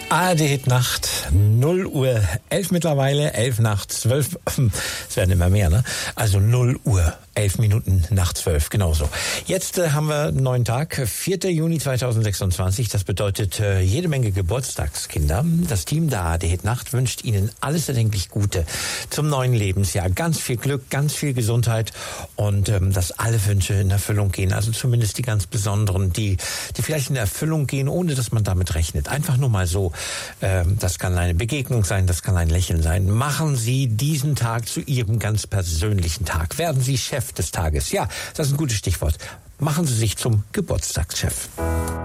ARD-Hit Nacht, 0 Uhr 11 mittlerweile, 11 nach 12, es werden immer mehr, ne? Also 0 Uhr 11 Minuten nach 12, genauso. Jetzt haben wir einen neuen Tag, 4. Juni 2026, das bedeutet jede Menge Geburtstagskinder. Das Team der ARD-Hit Nacht wünscht Ihnen alles erdenklich Gute zum neuen Lebensjahr. Ganz viel Glück, ganz viel Gesundheit und dass alle Wünsche in Erfüllung gehen, also zumindest die ganz besonderen, die vielleicht in Erfüllung gehen, ohne dass man damit rechnet. Einfach nur mal so. Das kann eine Begegnung sein, das kann ein Lächeln sein. Machen Sie diesen Tag zu Ihrem ganz persönlichen Tag. Werden Sie Chef des Tages. Ja, das ist ein gutes Stichwort. Machen Sie sich zum Geburtstagschef.